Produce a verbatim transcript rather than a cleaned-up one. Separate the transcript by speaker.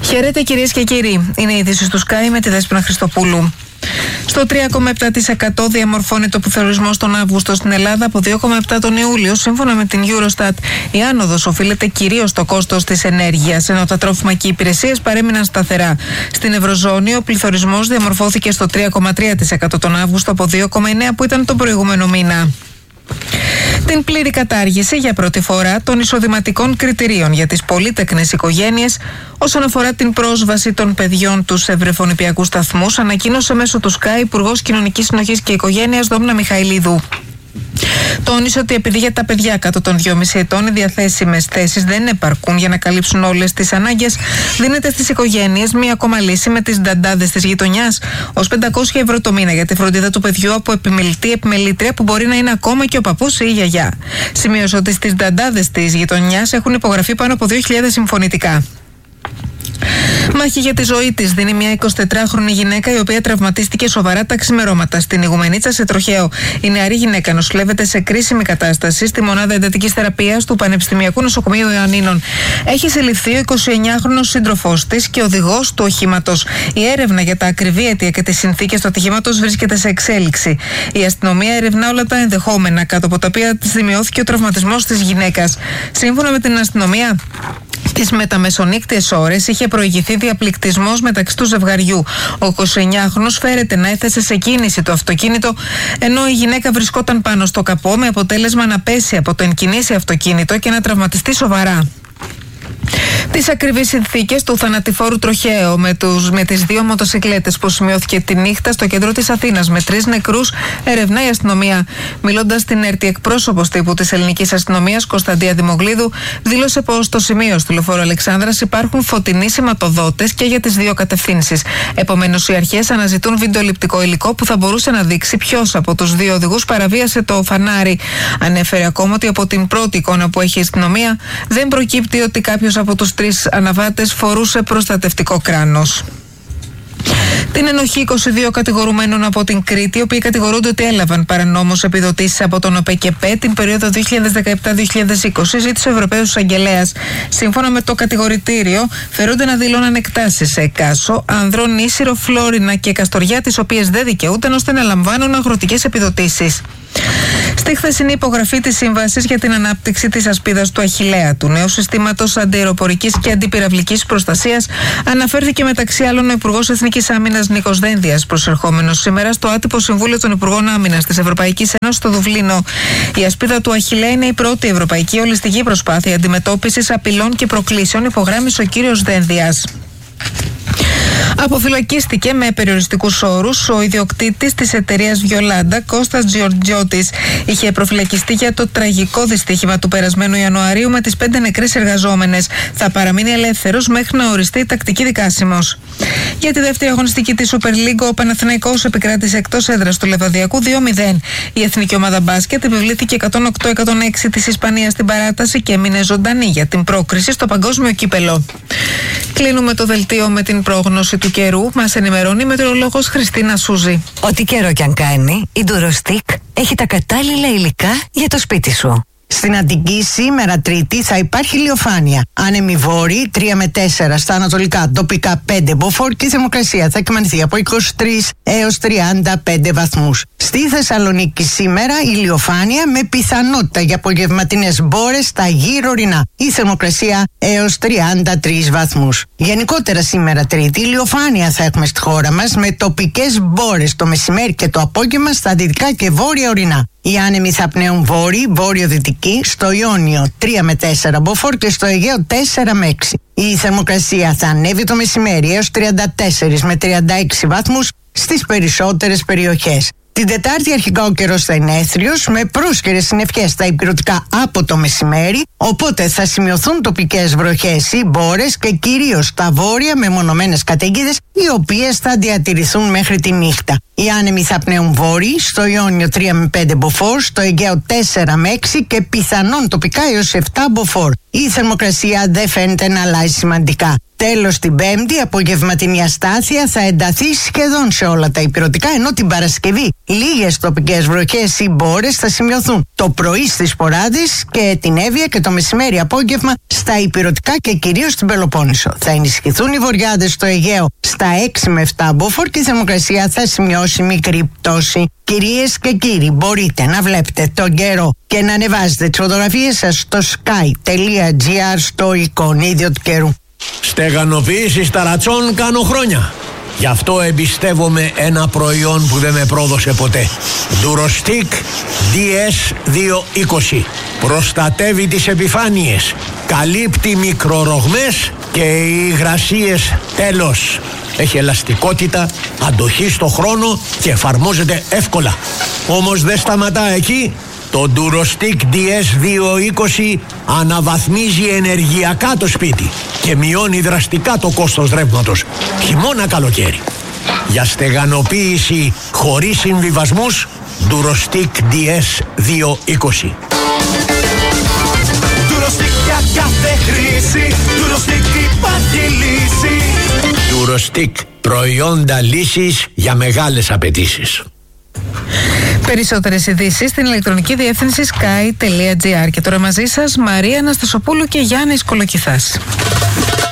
Speaker 1: Χαίρετε κυρίες και κύριοι. Είναι η είδηση του Sky με τη Δέσποινα Χριστοπούλου. Στο τρία κόμμα επτά τοις εκατό διαμορφώνεται ο πληθωρισμός τον Αύγουστο στην Ελλάδα από δύο κόμμα επτά τοις εκατό τον Ιούλιο, σύμφωνα με την Eurostat. Η άνοδος οφείλεται κυρίως στο κόστος της ενέργειας, ενώ τα τρόφιμα και οι υπηρεσίες παρέμειναν σταθερά. Στην Ευρωζώνη, ο πληθωρισμός διαμορφώθηκε στο τρία κόμμα τρία τοις εκατό τον Αύγουστο από δύο κόμμα εννέα τοις εκατό που ήταν τον προηγούμενο μήνα. Την πλήρη κατάργηση για πρώτη φορά των εισοδηματικών κριτηρίων για τις πολύτεκνες οικογένειες όσον αφορά την πρόσβαση των παιδιών τους σε βρεφονηπιακούς σταθμούς, ανακοίνωσε μέσω του Sky Υπουργός Κοινωνικής Συνοχής και Οικογένειας Δόμνα Μιχαηλίδου. Τόνισε ότι επειδή για τα παιδιά κάτω των δυόμισι ετών οι διαθέσιμες θέσεις δεν επαρκούν για να καλύψουν όλες τις ανάγκες, δίνεται στις οικογένειες μία ακόμα λύση με τις νταντάδες της γειτονιάς ως πεντακόσια ευρώ το μήνα για τη φροντίδα του παιδιού από επιμελητή επιμελήτρια που μπορεί να είναι ακόμα και ο παππούς ή η γιαγιά. Σημείωσε ότι στις νταντάδες της γειτονιάς έχουν υπογραφεί πάνω από δύο χιλιάδες συμφωνητικά. Μάχη για τη ζωή της δίνει μια εικοσιτετράχρονη γυναίκα η οποία τραυματίστηκε σοβαρά τα ξημερώματα στην Ιγουμενίτσα σε Τροχαίο. Η νεαρή γυναίκα νοσηλεύεται σε κρίσιμη κατάσταση στη μονάδα εντατικής θεραπείας του Πανεπιστημιακού Νοσοκομείου Ιωαννίνων. Έχει συλληφθεί ο εικοσιεννιάχρονος σύντροφός της και οδηγός του οχήματος. Η έρευνα για τα ακριβή αίτια και τις συνθήκες του ατυχήματος βρίσκεται σε εξέλιξη. Η αστυνομία ερευνά όλα τα ενδεχόμενα κάτω από τα οποία της δημιώθηκε ο τραυματισμός της γυναίκας. Σύμφωνα με την αστυνομία, τις μεταμεσονύκτιες ώρες είχε προηγηθεί διαπληκτισμός μεταξύ του ζευγαριού. Ο εικοσιεννιάχρονος φέρεται να έθεσε σε κίνηση το αυτοκίνητο, ενώ η γυναίκα βρισκόταν πάνω στο καπό με αποτέλεσμα να πέσει από το εν κινήσει αυτοκίνητο και να τραυματιστεί σοβαρά. Τις ακριβείς συνθήκες του θανατηφόρου Τροχαίο με, τους, με τις δύο μοτοσικλέτες που σημειώθηκε τη νύχτα στο κέντρο της Αθήνας με τρεις νεκρούς ερευνά η αστυνομία. Μιλώντας στην ΕΡΤ, εκπρόσωπος τύπου της ελληνικής αστυνομίας Κωνσταντία Δημογλίδου δήλωσε πως στο σημείο στο λεωφόρο Αλεξάνδρας υπάρχουν φωτεινοί σηματοδότες και για τις δύο κατευθύνσεις. Επομένως, οι αρχές αναζητούν βιντεοληπτικό υλικό που θα μπορούσε να δείξει ποιος από τους δύο οδηγούς παραβίασε το φανάρι. Ανέφερε ακόμα ότι από την πρώτη εικόνα που έχει η αστυνομία δεν προκύπτει ότι κάποιος από τους τρεις αναβάτες φορούσε προστατευτικό κράνος. Την ενοχή είκοσι δύο κατηγορουμένων από την Κρήτη, οι οποίοι κατηγορούνται ότι έλαβαν παρανόμως επιδοτήσεις από τον ΟΠΕΚΕΠΕ την περίοδο δύο χιλιάδες δεκαεπτά με δύο χιλιάδες είκοσι, ζήτησε ο Ευρωπαίος Εισαγγελέας. Σύμφωνα με το κατηγορητήριο, φερούνται να δηλώναν εκτάσεις σε Κάσο, Ανδρών, Ίσυρο, Φλόρινα και Καστοριά, τις οποίες δεν δικαιούταν ώστε να λαμβάνουν αγροτικές επιδοτήσεις. Στη χθεσινή υπογραφή της Σύμβασης για την ανάπτυξη της ασπίδας του Αχιλλέα, του νέου συστήματος αντιαεροπορικής και αντιπυραυλικής προστασίας, αναφέρθηκε μεταξύ άλλων ο Υπουργός Εθνικής Άμυνας Νίκος Δένδιας, προσερχόμενος σήμερα στο άτυπο Συμβούλιο των Υπουργών Άμυνας της Ευρωπαϊκής Ένωσης στο Δουβλίνο. Η ασπίδα του Αχιλλέα είναι η πρώτη ευρωπαϊκή ολιστική προσπάθεια αντιμετώπισης απειλών και προκλήσεων, υπογράμμισε ο κύριος Δένδιας. Αποφυλακίστηκε με περιοριστικούς όρους ο ιδιοκτήτης της εταιρείας Βιολάντα, Κώστας Τζιορτζιώτης. Είχε προφυλακιστεί για το τραγικό δυστύχημα του περασμένου Ιανουαρίου με τις πέντε νεκρές εργαζόμενες. Θα παραμείνει ελεύθερος μέχρι να οριστεί η τακτική δικάσιμος. Για τη δεύτερη αγωνιστική της Super League, ο Παναθηναϊκός επικράτησε εκτός έδρας του Λεβαδιακού δύο μηδέν. Η εθνική ομάδα μπάσκετ επιβλήθηκε εκατόν οκτώ εκατόν έξι της Ισπανίας στην παράταση και έμεινε ζωντανή για την πρόκριση στο παγκόσμιο κύπελο. Κλείνουμε το δελτίο με την πρόγνωση του καιρού. Μας ενημερώνει η μετεωρολόγος Χριστίνα Σούζη.
Speaker 2: Ό,τι καιρό κι αν κάνει, η Durostick έχει τα κατάλληλα υλικά για το σπίτι σου.
Speaker 3: Στην Αττική σήμερα Τρίτη θα υπάρχει ηλιοφάνεια. Άνεμη βόρειη τρία με τέσσερα στα ανατολικά, τοπικά πέντε μποφόρ και η θερμοκρασία θα εκμανθεί από είκοσι τρεις έως τριάντα πέντε βαθμούς. Στη Θεσσαλονίκη σήμερα ηλιοφάνεια με πιθανότητα για απογευματινές μπόρες στα γύρω ορεινά. Η θερμοκρασία έως τριάντα τρεις βαθμούς. Γενικότερα σήμερα Τρίτη ηλιοφάνεια θα έχουμε στη χώρα μας με τοπικές μπόρες το μεσημέρι και το απόγευμα στα δυτικά και βόρεια ορεινά. Οι άνεμοι θα πνέουν βόρειοι, βόρειο-δυτικοί, στο Ιόνιο τρία με τέσσερα μποφόρ και στο Αιγαίο τέσσερα με έξι. Η θερμοκρασία θα ανέβει το μεσημέρι έως τριάντα τέσσερα με τριάντα έξι βαθμούς στις περισσότερες περιοχές. Την Τετάρτη αρχικά ο καιρός θα είναι έθριος με πρόσχερες συννεφιές στα ηπειρωτικά από το μεσημέρι, οπότε θα σημειωθούν τοπικές βροχές ή μπόρες και κυρίως στα βόρεια με μονομένες καταιγίδες, οι οποίες θα διατηρηθούν μέχρι τη νύχτα. Οι άνεμοι θα πνέουν βόρειοι, στο Ιόνιο τρία με πέντε μποφόρ, στο Αιγαίο τέσσερα με έξι και πιθανόν τοπικά έως επτά μποφόρ. Η θερμοκρασία δεν φαίνεται να αλλάζει σημαντικά. Τέλος την Πέμπτη, απογευματινή αστάθεια θα ενταθεί σχεδόν σε όλα τα ηπειρωτικά, ενώ την Παρασκευή λίγες τοπικές βροχές ή μπόρες θα σημειωθούν το πρωί στις Ποράδες και την Εύβοια και το μεσημέρι απόγευμα στα ηπειρωτικά και κυρίως στην Πελοπόννησο. Θα ενισχυθούν οι βορειάδες στο Αιγαίο στα έξι με επτά μποφόρ και η θερμοκρασία θα σημειώσει μικρή πτώση. Κυρίες και κύριοι, μπορείτε να βλέπετε τον καιρό και να ανεβάζετε τις φωτογραφίες σας στο sky.gr στο εικονίδιο του καιρού.
Speaker 4: Στεγανοποίηση ταρατσών κάνω χρόνια. Γι' αυτό εμπιστεύομαι ένα προϊόν που δεν με πρόδωσε ποτέ. Durostic ντι ες διακόσια είκοσι. Προστατεύει τις επιφάνειες, καλύπτει μικρορογμές και οι υγρασίες τέλος. Έχει ελαστικότητα, αντοχή στο χρόνο και εφαρμόζεται εύκολα. Όμως δεν σταματά εκεί. Το Durostic ντι ες διακόσια είκοσι αναβαθμίζει ενεργειακά το σπίτι και μειώνει δραστικά το κόστος ρεύματος, χειμώνα καλοκαίρι. Για στεγανοποίηση χωρίς συμβιβασμούς, Durostic ντι ες διακόσια είκοσι.
Speaker 5: Durostic για κάθε χρήση, Durostic υπάρχει λύση.
Speaker 4: Durostic, προϊόντα λύσης για μεγάλες απαιτήσεις.
Speaker 1: Περισσότερες ειδήσεις στην ηλεκτρονική διεύθυνση sky.gr. Και τώρα μαζί σας Μαρία Αναστασοπούλου και Γιάννης Κολοκυθάς.